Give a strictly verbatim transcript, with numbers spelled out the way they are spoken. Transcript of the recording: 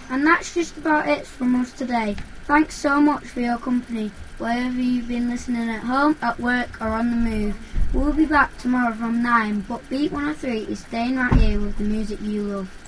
And that's just about it from us today. Thanks so much for your company, wherever you've been listening, at home, at work or on the move. We'll be back tomorrow from nine, but Beat one oh three is staying right here with the music you love.